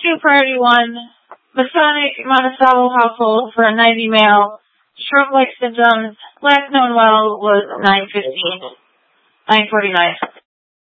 2 priority 1, Masonic Monticello household for a 90 male, stroke-like symptoms, last known well was 9:49.